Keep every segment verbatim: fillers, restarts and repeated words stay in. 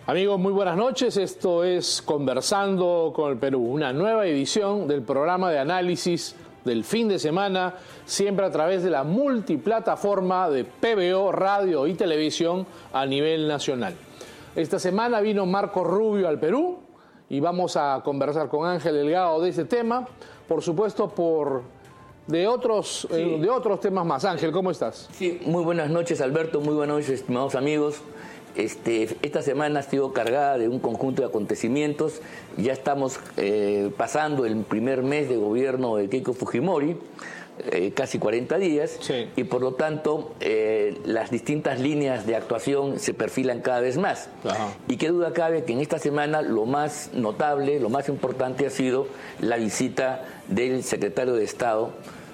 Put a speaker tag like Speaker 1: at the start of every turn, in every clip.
Speaker 1: Amigos, muy buenas noches. Esto es Conversando con el Perú, una nueva edición del programa de análisis del fin de semana, siempre a través de la multiplataforma de P B O, radio y televisión a nivel nacional. Esta semana vino Marco Rubio al Perú y vamos a conversar con Ángel Delgado de ese tema, por supuesto por de otros, sí. eh, de otros temas más. Ángel, ¿cómo estás?
Speaker 2: Sí, muy buenas noches, Alberto, muy buenas noches, estimados amigos. Este, esta semana ha sido cargada de un conjunto de acontecimientos. Ya estamos eh, pasando el primer mes de gobierno de Keiko Fujimori, eh, casi cuarenta días,
Speaker 1: sí.
Speaker 2: y por lo tanto eh, las distintas líneas de actuación se perfilan cada vez más.
Speaker 1: Ajá.
Speaker 2: Y qué duda cabe que en esta semana lo más notable, lo más importante ha sido la visita del secretario de Estado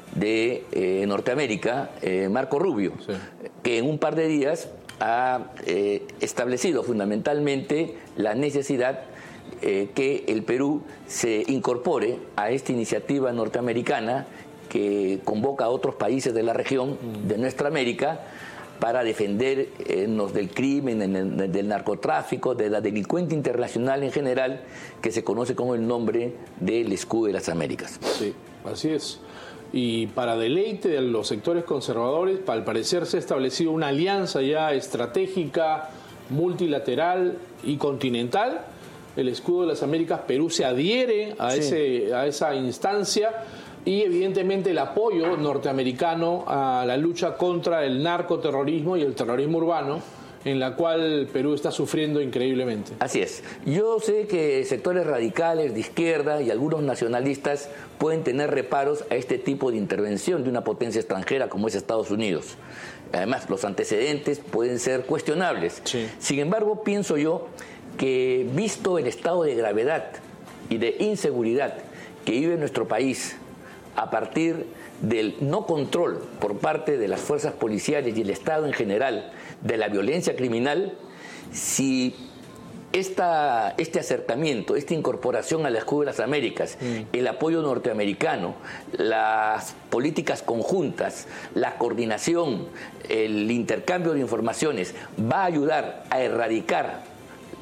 Speaker 2: de eh, Norteamérica, eh, Marco Rubio,
Speaker 1: sí.
Speaker 2: que en un par de días ha eh, establecido fundamentalmente la necesidad eh, que el Perú se incorpore a esta iniciativa norteamericana que convoca a otros países de la región de nuestra América para defendernos del crimen, del narcotráfico, de la delincuencia internacional en general, que se conoce como el nombre del Escudo de las Américas.
Speaker 1: Sí, así es. Y para deleite de los sectores conservadores, al parecer se ha establecido una alianza ya estratégica, multilateral y continental. El Escudo de las Américas, Perú se adhiere a, sí. ese, a esa instancia y evidentemente el apoyo norteamericano a la lucha contra el narcoterrorismo y el terrorismo urbano, en la cual Perú está sufriendo increíblemente.
Speaker 2: Así es. Yo sé que sectores radicales de izquierda y algunos nacionalistas pueden tener reparos a este tipo de intervención de una potencia extranjera como es Estados Unidos. Además, los antecedentes pueden ser cuestionables.
Speaker 1: Sí.
Speaker 2: Sin embargo, pienso yo que visto el estado de gravedad y de inseguridad que vive nuestro país a partir del no control por parte de las fuerzas policiales y el Estado en general de la violencia criminal, si esta, este acercamiento, esta incorporación al Escudo de las Américas, mm. el apoyo norteamericano, las políticas conjuntas, la coordinación, el intercambio de informaciones, va a ayudar a erradicar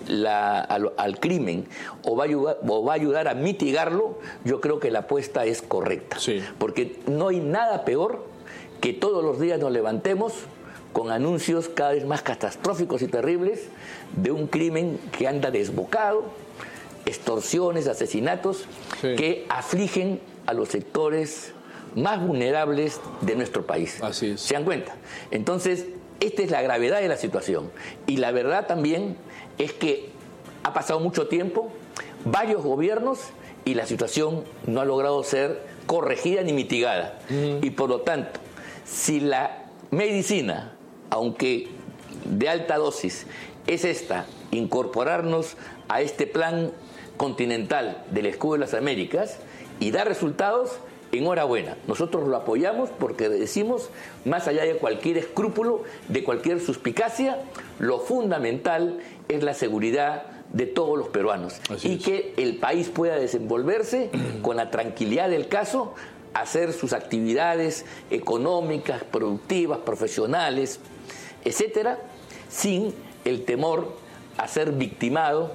Speaker 2: La, al, al crimen o va, a ayudar, o va a ayudar a mitigarlo, yo creo que la apuesta es correcta.
Speaker 1: Sí.
Speaker 2: Porque no hay nada peor que todos los días nos levantemos con anuncios cada vez más catastróficos y terribles de un crimen que anda desbocado, extorsiones, asesinatos, sí. que afligen a los sectores más vulnerables de nuestro país.
Speaker 1: Así es.
Speaker 2: ¿Se dan cuenta? Entonces, esta es la gravedad de la situación. Y la verdad también es que ha pasado mucho tiempo, varios gobiernos, y la situación no ha logrado ser corregida ni mitigada. Mm. Y por lo tanto, si la medicina, aunque de alta dosis, es esta, incorporarnos a este plan continental del Escudo de las Américas y da resultados, enhorabuena. Nosotros lo apoyamos porque decimos, más allá de cualquier escrúpulo, de cualquier suspicacia, lo fundamental es la seguridad de todos los peruanos. Así y es. Que el país pueda desenvolverse con la tranquilidad del caso, hacer sus actividades económicas, productivas, profesionales, etcétera, sin el temor a ser victimado,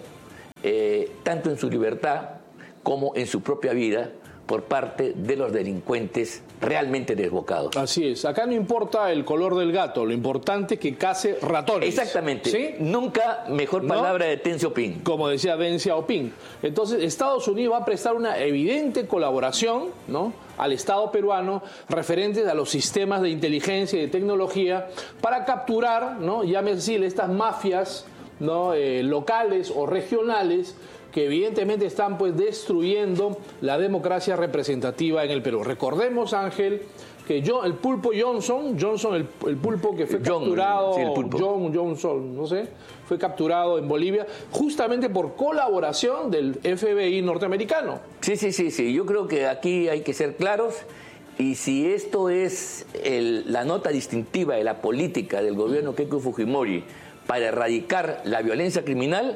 Speaker 2: eh, tanto en su libertad como en su propia vida, por parte de los delincuentes realmente desbocados.
Speaker 1: Así es. Acá no importa el color del gato, lo importante es que case ratones.
Speaker 2: Exactamente.
Speaker 1: ¿Sí?
Speaker 2: Nunca mejor palabra ¿no? de Deng Xiaoping.
Speaker 1: Como decía Deng Xiaoping. Entonces, Estados Unidos va a prestar una evidente colaboración, ¿no?, al Estado peruano referentes a los sistemas de inteligencia y de tecnología para capturar, ¿no?, llámese estas mafias, ¿no?, eh, locales o regionales, que evidentemente están pues destruyendo la democracia representativa en el Perú. Recordemos, Ángel, que yo, el pulpo Johnson, Johnson el, el pulpo que fue
Speaker 2: John,
Speaker 1: capturado,
Speaker 2: sí, el pulpo.
Speaker 1: John Johnson, no sé, fue capturado en Bolivia justamente por colaboración del F B I norteamericano.
Speaker 2: Sí, sí, sí, sí. Yo creo que aquí hay que ser claros. Y si esto es el, la nota distintiva de la política del gobierno Keiko Fujimori para erradicar la violencia criminal,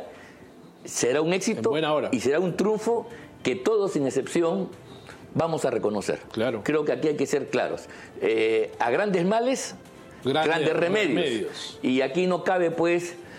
Speaker 2: será un éxito y será un triunfo que todos, sin excepción, vamos a reconocer.
Speaker 1: Claro.
Speaker 2: Creo que aquí hay que ser claros. Eh, a grandes males, grandes, grandes remedios. remedios. Y aquí no cabe, pues,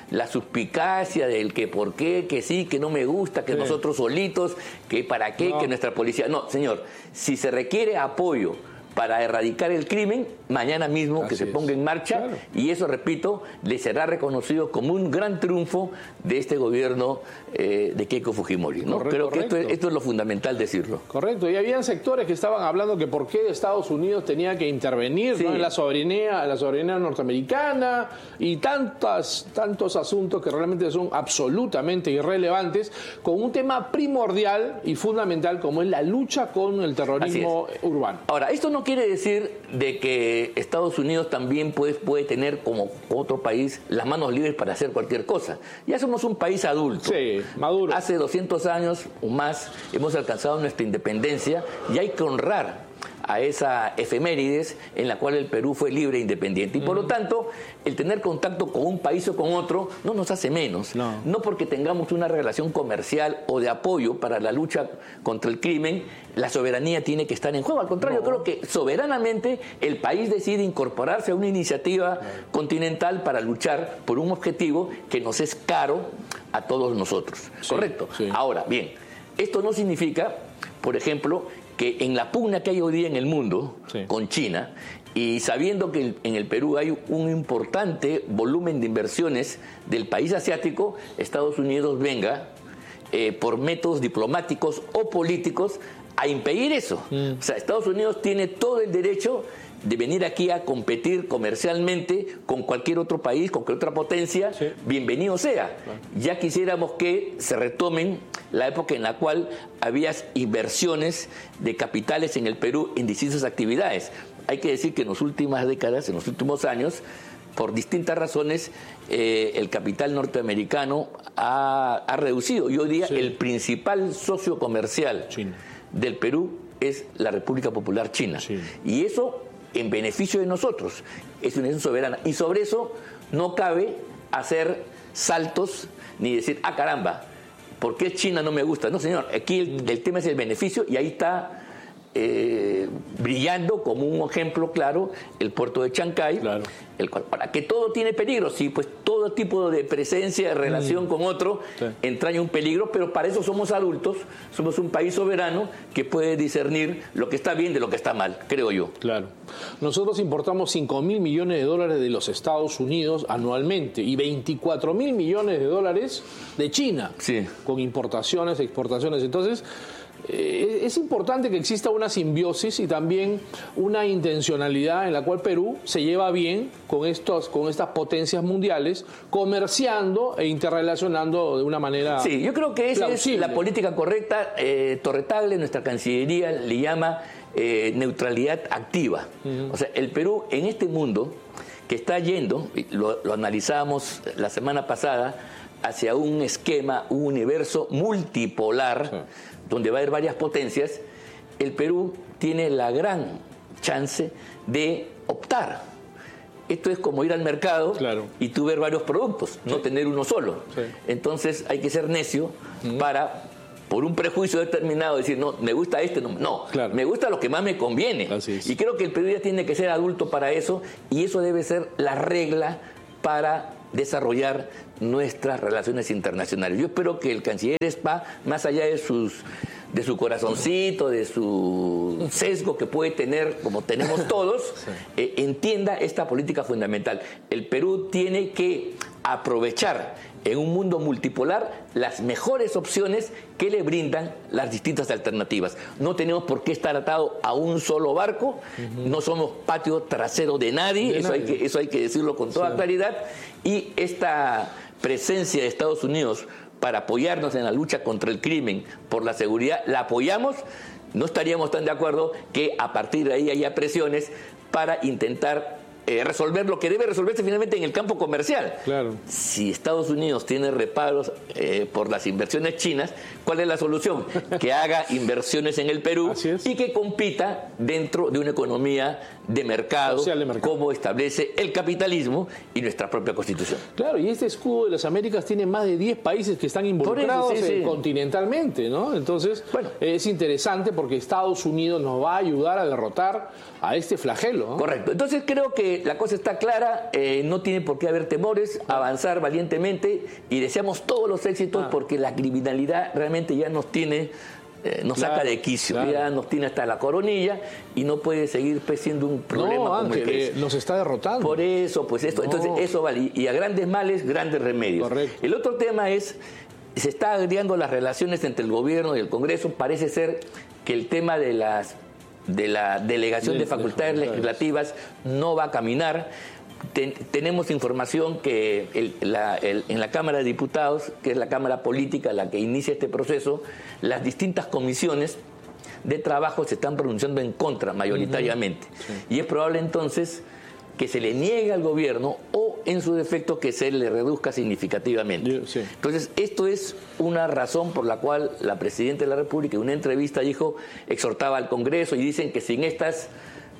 Speaker 2: la suspicacia del que por qué, que sí, que no me gusta, que sí. nosotros solitos, que para qué, no. que nuestra policía... No, señor, si se requiere apoyo para erradicar el crimen, mañana mismo Así que se es. ponga en marcha, claro. y eso, repito, le será reconocido como un gran triunfo de este gobierno eh, de Keiko Fujimori, ¿no?
Speaker 1: Correcto,
Speaker 2: Creo que
Speaker 1: correcto.
Speaker 2: esto es, esto es lo fundamental decirlo.
Speaker 1: Correcto, y habían sectores que estaban hablando que por qué Estados Unidos tenía que intervenir sí. ¿no? en la soberanía, la soberanía norteamericana y tantas, tantos asuntos que realmente son absolutamente irrelevantes, con un tema primordial y fundamental como es la lucha con el terrorismo urbano.
Speaker 2: Ahora, esto no quiere decir de que Estados Unidos también puede, puede tener, como otro país, las manos libres para hacer cualquier cosa. Ya somos un país adulto.
Speaker 1: Sí, maduro.
Speaker 2: Hace doscientos años o más hemos alcanzado nuestra independencia y hay que honrar a esa efemérides en la cual el Perú fue libre e independiente. Y por mm. lo tanto, el tener contacto con un país o con otro no nos hace menos. No. no porque tengamos una relación comercial o de apoyo para la lucha contra el crimen, la soberanía tiene que estar en juego. Al contrario, no. creo que soberanamente el país decide incorporarse a una iniciativa no. continental para luchar por un objetivo que nos es caro a todos nosotros. Sí, ¿correcto? Sí. Ahora, bien, esto no significa, por ejemplo, que en la pugna que hay hoy día en el mundo sí. con China, y sabiendo que en el Perú hay un importante volumen de inversiones del país asiático, Estados Unidos venga eh, por métodos diplomáticos o políticos a impedir eso. Mm. O sea, Estados Unidos tiene todo el derecho de venir aquí a competir comercialmente con cualquier otro país, con cualquier otra potencia, sí. bienvenido sea. Claro. Ya quisiéramos que se retomen la época en la cual había inversiones de capitales en el Perú en distintas actividades. Hay que decir que en las últimas décadas, en los últimos años, por distintas razones, eh, el capital norteamericano ha, ha reducido. Y hoy día sí. el principal socio comercial China. del Perú es la República Popular China. Sí. Y eso en beneficio de nosotros, es una nación soberana. Y sobre eso no cabe hacer saltos ni decir, ah, caramba, ¿por qué China no me gusta? No, señor, aquí el, el tema es el beneficio y ahí está eh, brillando como un ejemplo claro el puerto de Chancay, claro. el cual, para que todo tiene peligro, sí, pues todo tipo de presencia, de relación mm. con otro sí. entraña un peligro, pero para eso somos adultos, somos un país soberano que puede discernir lo que está bien de lo que está mal, creo yo.
Speaker 1: Claro. Nosotros importamos cinco mil millones de dólares de los Estados Unidos anualmente y veinticuatro mil millones de dólares de China,
Speaker 2: sí.
Speaker 1: con importaciones, exportaciones. Entonces, eh, es importante que exista una simbiosis y también una intencionalidad en la cual Perú se lleva bien con, estos, con estas potencias mundiales, comerciando e interrelacionando de una manera
Speaker 2: Sí, yo creo que esa
Speaker 1: plausible.
Speaker 2: es la política correcta. Eh, Torretaglia, nuestra Cancillería, le llama eh, neutralidad activa. Uh-huh. O sea, el Perú en este mundo que está yendo, lo, lo analizábamos la semana pasada, hacia un esquema, un universo multipolar, sí. donde va a haber varias potencias, el Perú tiene la gran chance de optar. Esto es como ir al mercado claro. y tú ver varios productos, sí. no tener uno solo. Sí. Entonces hay que ser necio uh-huh. para, por un prejuicio determinado, decir, no, me gusta este, no, no claro. me gusta lo que más me conviene. Y creo que el Perú ya tiene que ser adulto para eso, y eso debe ser la regla para desarrollar nuestras relaciones internacionales. Yo espero que el canciller Spa, más allá de sus de su corazoncito, de su sesgo que puede tener, como tenemos todos, sí. eh, entienda esta política fundamental. El Perú tiene que aprovechar en un mundo multipolar las mejores opciones que le brindan las distintas alternativas. No tenemos por qué estar atados a un solo barco, uh-huh. no somos patio trasero de nadie, de eso, nadie. Hay que, eso hay que decirlo con toda sí. claridad, y esta presencia de Estados Unidos para apoyarnos en la lucha contra el crimen, por la seguridad, la apoyamos. No estaríamos tan de acuerdo que a partir de ahí haya presiones para intentar eh, resolver lo que debe resolverse finalmente en el campo comercial.
Speaker 1: Claro.
Speaker 2: Si Estados Unidos tiene reparos eh, por las inversiones chinas, ¿cuál es la solución? Que haga inversiones en el Perú y que compita dentro de una economía de mercado,
Speaker 1: social de mercado,
Speaker 2: como establece el capitalismo y nuestra propia Constitución.
Speaker 1: Claro, y este escudo de las Américas tiene más de diez países que están involucrados
Speaker 2: eso, sí, sí.
Speaker 1: continentalmente, ¿no? Entonces,
Speaker 2: bueno,
Speaker 1: es interesante porque Estados Unidos nos va a ayudar a derrotar a este flagelo, ¿no?
Speaker 2: Correcto. Entonces creo que la cosa está clara, eh, no tiene por qué haber temores, avanzar valientemente y deseamos todos los éxitos ah. porque la criminalidad realmente ya nos tiene... Eh, nos claro, saca de quicio, claro. ya nos tiene hasta la coronilla y no puede seguir pues, siendo un problema
Speaker 1: no,
Speaker 2: como
Speaker 1: Ángel,
Speaker 2: el que es.
Speaker 1: Eh, nos está derrotando.
Speaker 2: Por eso, pues esto, no. entonces eso vale. Y a grandes males, grandes remedios.
Speaker 1: Correcto.
Speaker 2: El otro tema es, se está agriando las relaciones entre el gobierno y el Congreso. Parece ser que el tema de las de la delegación de, de facultades de legislativas no va a caminar. Ten, tenemos información que el, la, el, en la Cámara de Diputados, que es la Cámara Política la que inicia este proceso, las distintas comisiones de trabajo se están pronunciando en contra mayoritariamente. Uh-huh. Sí. Y es probable entonces que se le niegue al gobierno o, en su defecto, que se le reduzca significativamente. Sí. Entonces, esto es una razón por la cual la Presidenta de la República en una entrevista dijo, exhortaba al Congreso y dicen que sin estas...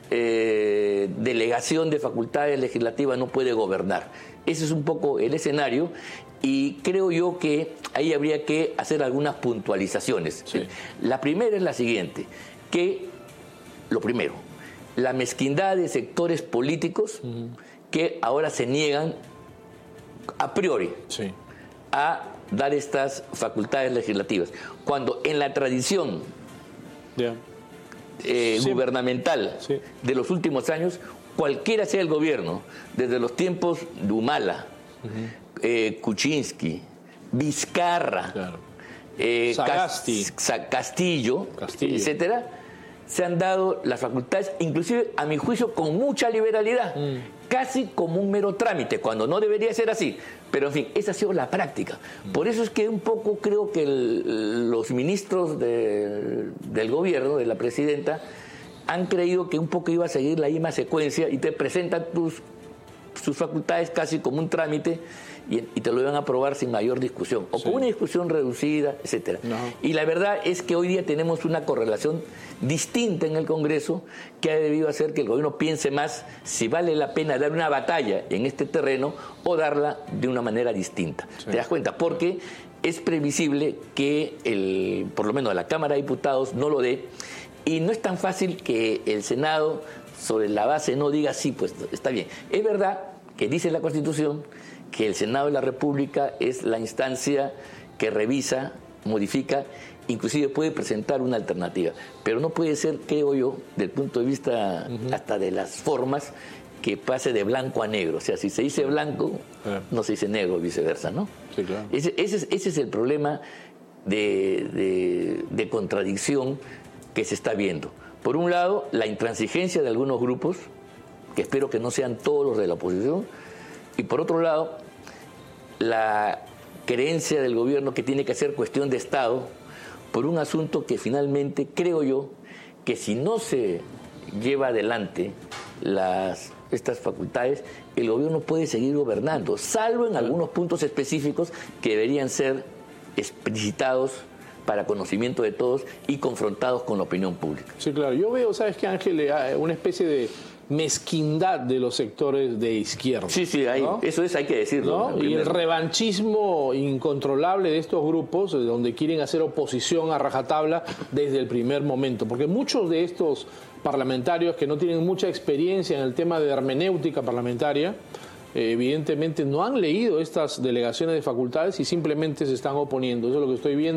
Speaker 2: Eh, delegación de facultades legislativas no puede gobernar. Ese es un poco el escenario y creo yo que ahí habría que hacer algunas puntualizaciones.
Speaker 1: Sí.
Speaker 2: La primera es la siguiente, que lo primero, la mezquindad de sectores políticos uh-huh. que ahora se niegan a priori sí. a dar estas facultades legislativas, cuando en la tradición yeah. Eh, sí. gubernamental sí. de los últimos años, cualquiera sea el gobierno, desde los tiempos de Humala, uh-huh. eh, Kuczynski, Vizcarra, claro. eh,
Speaker 1: Sagasti.
Speaker 2: Cas- Castillo,
Speaker 1: Castillo,
Speaker 2: etcétera, se han dado las facultades, inclusive a mi juicio con mucha liberalidad, mm. casi como un mero trámite, cuando no debería ser así. Pero en fin, esa ha sido la práctica. Mm. Por eso es que un poco creo que el, los ministros de, del gobierno, de la presidenta, han creído que un poco iba a seguir la misma secuencia y te presentan tus, sus facultades casi como un trámite y, y te lo iban a aprobar sin mayor discusión, o sí. con una discusión reducida, etcétera. No. Y la verdad es que hoy día tenemos una correlación distinta en el Congreso que ha debido hacer que el gobierno piense más si vale la pena dar una batalla en este terreno o darla de una manera distinta. Sí. ¿Te das cuenta? Porque es previsible que el, por lo menos la Cámara de Diputados no lo dé y no es tan fácil que el Senado sobre la base no diga sí, pues está bien. Es verdad que dice la Constitución que el Senado de la República es la instancia que revisa, modifica, inclusive puede presentar una alternativa, pero no puede ser, creo yo, del punto de vista uh-huh. hasta de las formas, que pase de blanco a negro. O sea, si se dice blanco, uh-huh. no se dice negro, viceversa, ¿no?
Speaker 1: Sí, claro.
Speaker 2: Ese, ese, es, ese es el problema de, de, de contradicción que se está viendo. Por un lado, la intransigencia de algunos grupos, que espero que no sean todos los de la oposición, y por otro lado, la creencia del gobierno que tiene que ser cuestión de Estado por un asunto que finalmente creo yo que si no se lleva adelante las, estas facultades, el gobierno puede seguir gobernando, salvo en algunos puntos específicos que deberían ser explicitados para conocimiento de todos y confrontados con la opinión pública.
Speaker 1: Sí, claro. Yo veo, ¿sabes qué, Ángel? Una especie de mezquindad de los sectores de izquierda.
Speaker 2: Sí, sí, hay, ¿no? Eso es, hay que decirlo.
Speaker 1: ¿No? Y el revanchismo incontrolable de estos grupos, donde quieren hacer oposición a rajatabla desde el primer momento. Porque muchos de estos parlamentarios que no tienen mucha experiencia en el tema de hermenéutica parlamentaria, eh, evidentemente no han leído estas delegaciones de facultades y simplemente se están oponiendo. Eso es lo que estoy viendo.